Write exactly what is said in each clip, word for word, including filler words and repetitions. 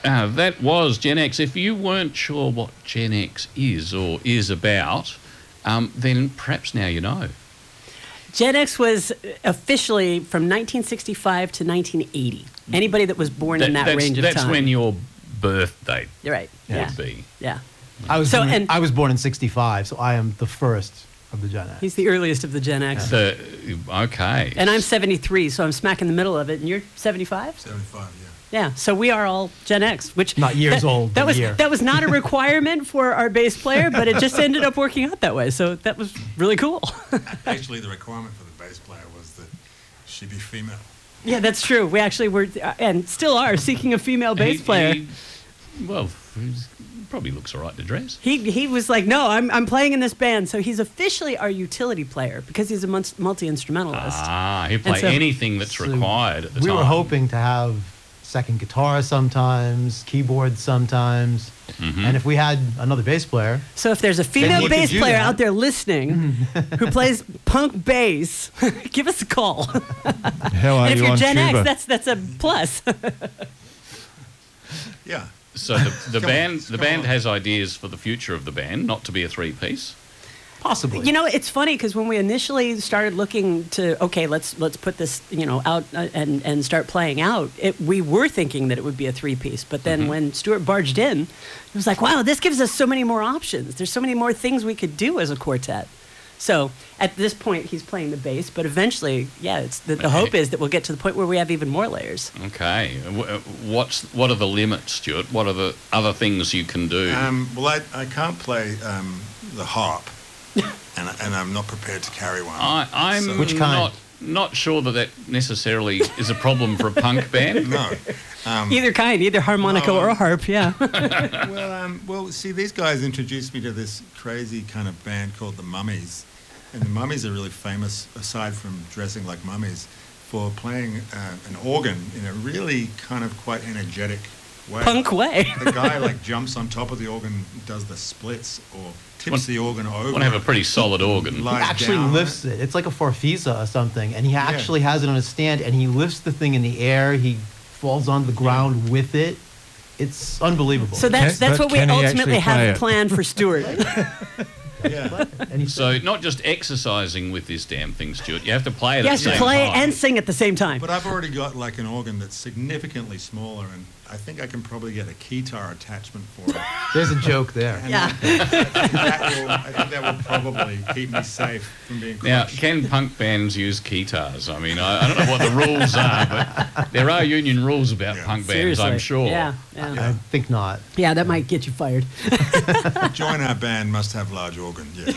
Uh, that was Gen X. If you weren't sure what Gen X is or is about, um, then perhaps now you know. Gen X was officially from nineteen sixty-five to nineteen eighty. Anybody that was born That- in that that's, range of that's time. when your birth date You're right. Yeah. would be. Yeah. I was So, born, and- I was born in sixty-five, so I am the first of the Gen X. He's the earliest of the Gen X. The, okay. And I'm seventy-three, so I'm smack in the middle of it. And you're seventy-five? seventy-five, yeah. Yeah, so we are all Gen X, which Not years that, old, That but was year. that was not a requirement for our bass player, but it just ended up working out that way. So that was really cool. Actually, the requirement for the bass player was that she be female. Yeah, that's true. We actually were, uh, and still are, seeking a female bass He- player. he- well, he's- probably looks all right to dress. He he was like, no, I'm I'm playing in this band. So he's officially our utility player because he's a multi instrumentalist. Ah, he'll play so- anything that's So required at the we time. were hoping to have second guitar sometimes, keyboard sometimes, Mm-hmm. and if we had another bass player, So if there's a female he could bass do player that. out there listening who plays punk bass, give us a call. How are And if you you're on Gen tuba? X, that's that's a plus. Yeah. So the, the Come on, band the come band on. has ideas for the future of the band, not to be a three-piece. possibly. You know, it's funny because when we initially started looking to, okay, let's let's put this, you know, out uh, and and start playing out. It, we were thinking that it would be a three piece, but then when Stuart barged in, it was like, wow, this gives us so many more options. There's so many more things we could do as a quartet. So at this point, he's playing the bass, but eventually, yeah, it's the, the hope is that we'll get to the point where we have even more layers. Okay. W- What's what are the limits, Stuart? What are the other things you can do? Um, well, I, I can't play um, the harp, and, I- and I'm not prepared to carry one. I, I'm So- Which kind? not not sure that that necessarily is a problem for a punk band. No. Um, Either kind, either harmonica No. or a harp, yeah. well, um, well, see, these guys introduced me to this crazy kind of band called the Mummies, and the Mummies are really famous, aside from dressing like mummies, for playing uh, an organ in a really kind of quite energetic way. Punk way. The guy like jumps on top of the organ, does the splits, or tips Want- the organ over. Want to have a pretty solid organ. He Lies actually down on lifts it. It's like a Farfisa or something, and he Yeah. actually has it on a stand, and he lifts the thing in the air. He falls on the ground with it. It's unbelievable. So that's Can- that's but what we can he ultimately actually play have it? planned for Stuart. Yeah. and he's So not just exercising with this damn thing, Stuart. You have to play it He at has the to same play time. and sing at the same time. But I've already got like an organ that's significantly smaller, and I think I can probably get a keytar attachment for it. There's a joke there. And Yeah. that will, I think that will probably keep me safe from being Now, crushed. can punk bands use keytars? I mean, I, I don't know what the rules are, but there are union rules about Yeah. punk bands, Seriously. I'm sure. Yeah, yeah. I think not. Yeah, that might get you fired. Join our band, must have large organ. Yeah.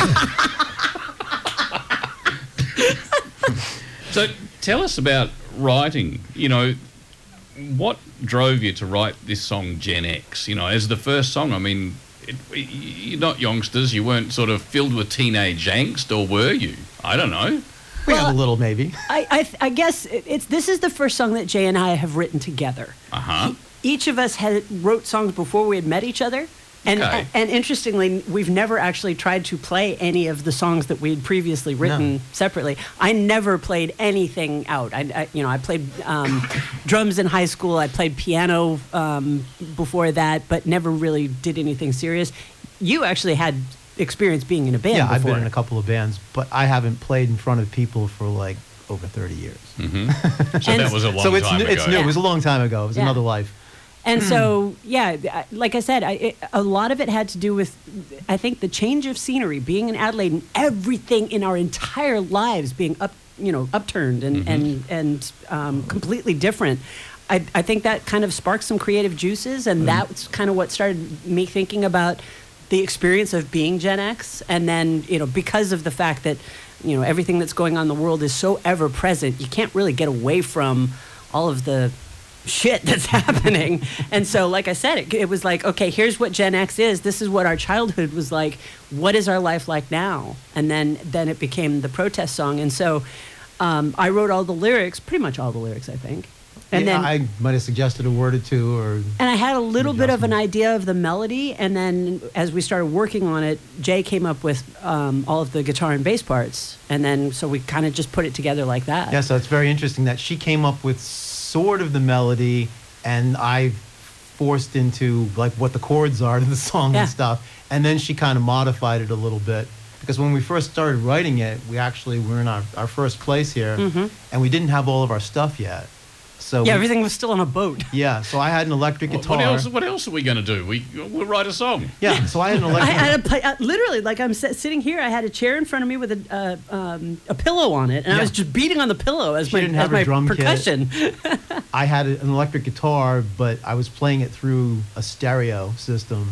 So tell us about writing. You know, what drove you to write this song, Gen X? You know, as the first song, I mean, it, you're not youngsters. You weren't sort of filled with teenage angst, or were you? I don't know. We Well, have a little, maybe. I, I, I guess it- it's this is the first song that Jay and I have written together. Uh-huh. Each of us had wrote songs before we had met each other. And, Okay. and interestingly, we've never actually tried to play any of the songs that we had previously written No. separately. I never played anything out. I, I you know, I played um, drums in high school. I played piano um, before that, but never really did anything serious. You actually had experience being in a band Yeah, before. I've been in a couple of bands, but I haven't played in front of people for like over thirty years. Mm-hmm. So And that was a long so it's time new, ago. it's new. It was a long time ago. It was Yeah. another life. And so, yeah, I- like I said, I, it, a lot of it had to do with, I think, the change of scenery, being in Adelaide, and everything in our entire lives being up, you know, upturned and and and um, completely different. I, I think that kind of sparked some creative juices, and that's kind of what started me thinking about the experience of being Gen X. And then, you know, because of the fact that, you know, everything that's going on in the world is so ever present, you can't really get away from all of the shit that's happening. And so, like I said, it, it was like, okay, here's what Gen X is. This is what our childhood was like. What is our life like now? And then, then it became the protest song. And so um, I wrote all the lyrics, pretty much all the lyrics, I think. And yeah, then I might have suggested a word or two, or and I had a little bit of an adjustment. idea of the melody, and then as we started working on it, Jay came up with um, all of the guitar and bass parts, and then so we kind of just put it together like that. yeah. So it's very interesting that she came up with sort of the melody, and I forced into like what the chords are to the song Yeah. and stuff. And then she kind of modified it a little bit. Because when we first started writing it, we actually were in our, our first place here, and we didn't have all of our stuff yet. So Mm-hmm. Yeah, we- everything was still on a boat. Yeah, so I had an electric What, guitar. what else? What else are we going to do? We we'll write a song. Yeah, so I had an I electric. had a play, uh, literally, like I'm sit- sitting here, I had a chair in front of me with a uh, um, a pillow on it, and I Yeah. was just beating on the pillow as She my, didn't as have her my drum kit. percussion. I had an electric guitar, but I was playing it through a stereo system.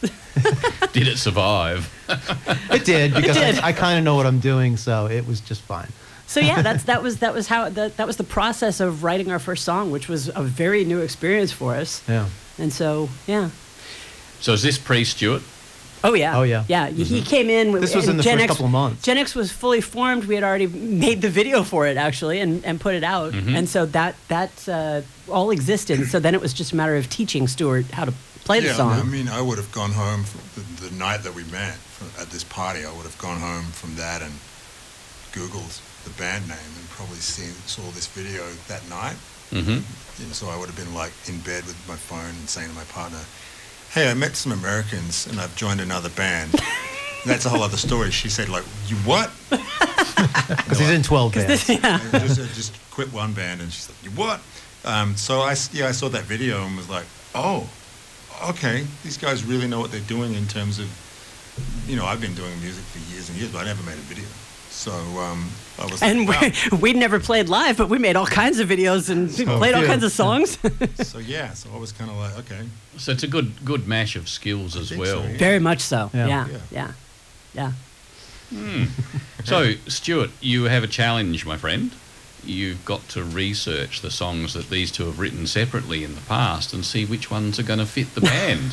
Did it survive? It did because did. I, I kind of know what I'm doing, so it was just fine. So yeah, that's that was that was how that, that was the process of writing our first song, which was a very new experience for us. Yeah. And so yeah. So is this pre-Stuart? Oh yeah. Oh, yeah. Yeah. He came in. with- This was and in the Gen first X, couple of months. Gen X was fully formed. We had already made the video for it actually, and, and put it out. And so that that uh, all existed. So then it was just a matter of teaching Stuart how to play the yeah, song. I mean, I would have gone home from the, the night that we met for, at this party. I would have gone home from that and Googled the band name and probably seen saw this video that night. Mm-hmm. And so I would have been like in bed with my phone and saying to my partner, "Hey, I met some Americans and I've joined another band." And that's a whole other story. She said, like, "You what?" Because he's in twelve bands. yeah. I just, I just quit one band, and she's like, "You what?" Um, so I s- yeah I saw that video and was like, "Oh, okay, these guys really know what they're doing in terms of, you know, I've been doing music for years and years, but I never made a video." So um, I was And like, we, we'd never played live, but we made all kinds of videos and played all yeah. kinds of songs. wow. So yeah, so I was kind of like, okay, So it's a good good mash of skills as think well. so, yeah. Very much so. Yeah. Yeah. Yeah. Yeah. Yeah. So, Stuart, you have a challenge, my friend. You've got to research the songs that these two have written separately in the past and see which ones are going to fit the band.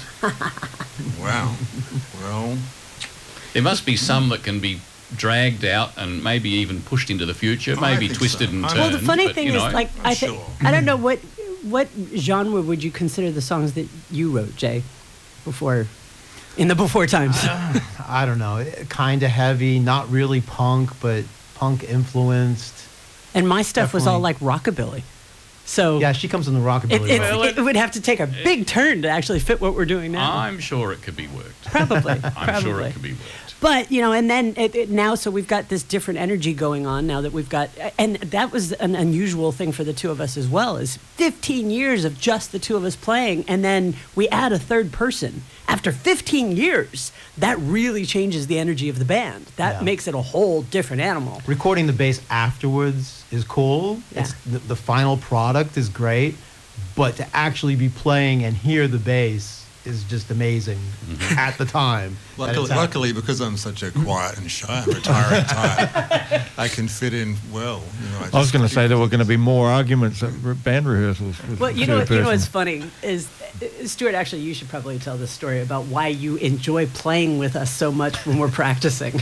wow. Well, There must be some that can be dragged out and maybe even pushed into the future, I maybe think twisted so. and I- turned. Well, the funny but, thing you is, know, like, I'm I think sure. I don't know what what genre would you consider the songs that you wrote, Jay, before in the before times. I don't know, kind of heavy, not really punk, but punk influenced. And my stuff was all like Definitely. rockabilly. So Yeah, she comes in the it, rockabilly. it, route. Well, it would have to take a big turn to actually fit what we're doing now. I'm sure it could be worked. Probably. I'm probably. sure it could be worked. But, you know, and then it, it now, so we've got this different energy going on now that we've got, and that was an unusual thing for the two of us as well, is fifteen years of just the two of us playing, and then we add a third person. After fifteen years, that really changes the energy of the band. That Yeah. makes it a whole different animal. Recording the bass afterwards is cool. Yeah. It's the, the final product is great, but to actually be playing and hear the bass is just amazing at the time. that luckily, it's happening. luckily, because I'm such a quiet and shy and retiring type, I can fit in well. You know, I was just going to keep- say there were going to be more arguments at re- band rehearsals. With Well, you the know, what, you know person. what's funny is, uh, Stuart, actually, you should probably tell this story about why you enjoy playing with us so much when we're practicing.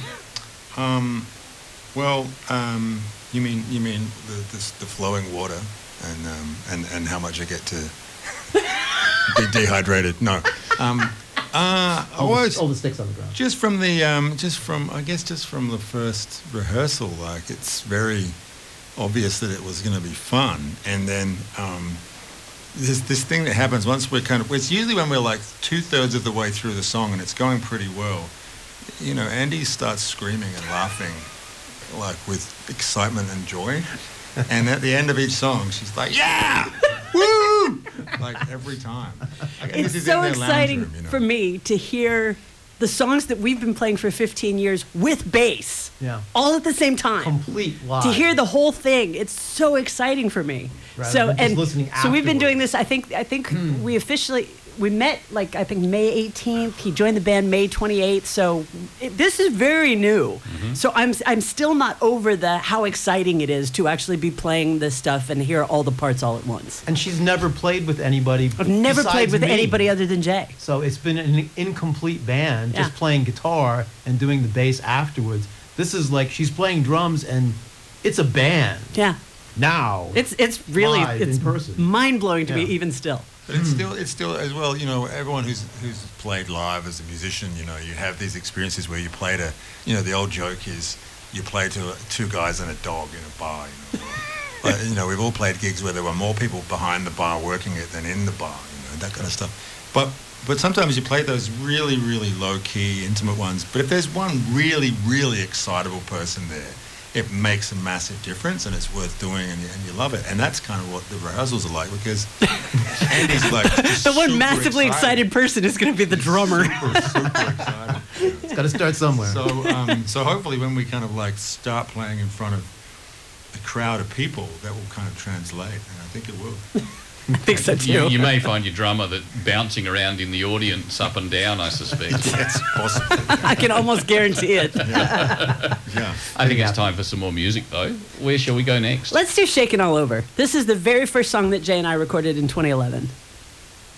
Um, well, um, you mean you mean the this, the flowing water and um, and and how much I get to be dehydrated? No. Um, uh, I all, was the, all the sticks on the ground. just from the um, just from I guess just from the first rehearsal, like it's very obvious that it was going to be fun, and then um, there's this thing that happens once we're kind of. It's usually when we're like two thirds of the way through the song and it's going pretty well. You know, Andy starts screaming and laughing, like with excitement and joy, and at the end of each song, she's like, "Yeah, woo!" Like every time. Like, and It's this is so in their lounge exciting room, you know. for me to hear the songs that we've been playing for fifteen years with bass, Yeah. all at the same time. Complete live. To hear the whole thing, it's so exciting for me. Rather so than just and listening so we've been doing afterwards. this. I think I think we officially we met like I think May eighteenth. He joined the band May twenty-eighth. So it, this is very new. So I'm I'm still not over the how exciting it is to actually be playing this stuff and hear all the parts all at once. And she's never played with anybody. I've never played besides with me. anybody other than Jay. So it's been an incomplete band, just Yeah. playing guitar and doing the bass afterwards. This is like she's playing drums and it's a band Yeah. now. It's it's really Live it's in person. mind blowing to me Yeah. even still. But it's still, it's still as well. You know, everyone who's who's played live as a musician, you know, you have these experiences where you play to, you know, the old joke is you play to two guys and a dog in a bar. You know, like, you know, we've all played gigs where there were more people behind the bar working it than in the bar. You know, that kind of stuff. But but sometimes you play those really, really low-key, intimate ones. But if there's one really, really excitable person there, it makes a massive difference, and it's worth doing, and you, and you love it. And that's kind of what the rehearsals are like, because Andy's like just The one super massively excited person is going to be the drummer. Super, super excited. It's got to start somewhere. So, um, so hopefully, when we kind of like start playing in front of a crowd of people, that will kind of translate, and I think it will. I think so too. You, you may find your drummer that bouncing around in the audience up and down, I suspect. That's possible. I can almost guarantee it. Yeah. yeah. I think it's time for some more music, though. Where shall we go next? Let's do Shakin' All Over. This is the very first song that Jay and I recorded in twenty eleven.